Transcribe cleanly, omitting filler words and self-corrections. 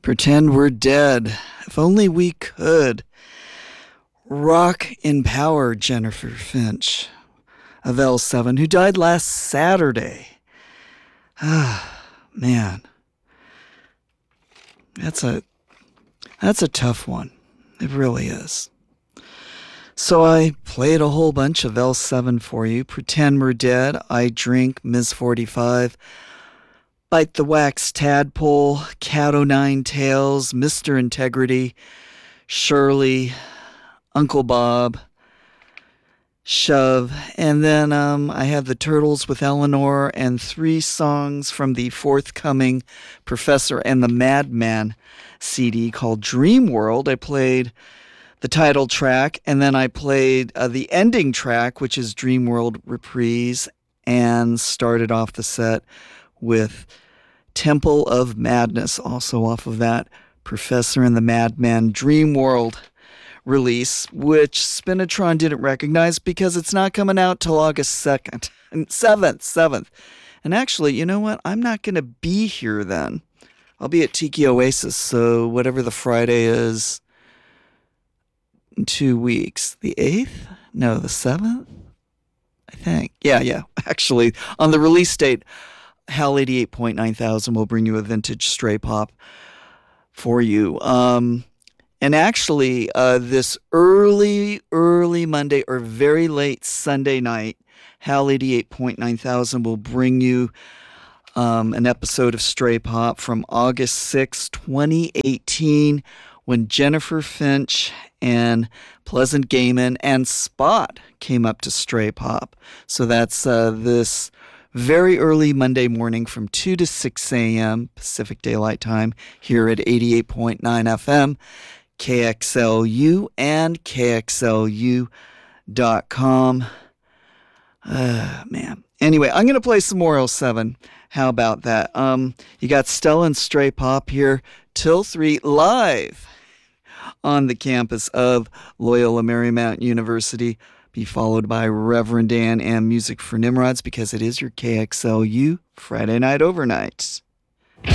Pretend we're dead. If only we could. Rock in Power, Jennifer Finch of L7, who died last Saturday. Ah, man. That's a tough one. It really is. So I played a whole bunch of L7 for you. Pretend We're Dead, I Drink, Ms. 45, Bite the Wax Tadpole, Cat O' Nine Tails, Mr. Integrity, Shirley, Uncle Bob, Shove, and then I have the Turtles with Eleanor and 3 songs from the forthcoming Professor and the Madman CD called Dream World. I played the title track, and then I played the ending track, which is Dream World Reprise, and started off the set with Temple of Madness, also off of that Professor and the Madman Dream World release, which Spinatron didn't recognize because it's not coming out till August 2nd, 7th. And actually, you know what? I'm not going to be here then. I'll be at Tiki Oasis, so whatever the Friday is in 2 weeks. The 8th? No, the 7th? I think. Yeah. Actually, on the release date, HAL 88.9 thousand will bring you a vintage stray pop for you. And actually, this early Monday or very late Sunday night, HAL 88.9 thousand will bring you an episode of Stray Pop from August 6, 2018, when Jennifer Finch and Pleasant Gaiman and Spot came up to Stray Pop. So that's this very early Monday morning from 2 to 6 a.m. Pacific Daylight Time here at 88.9 FM. KXLU and KXLU.com. Man. Anyway, I'm going to play some more L7. How about that? You got Stella and Stray Pop here till 3 live on the campus of Loyola Marymount University. Be followed by Reverend Dan and Music for Nimrods because it is your KXLU Friday Night Overnight.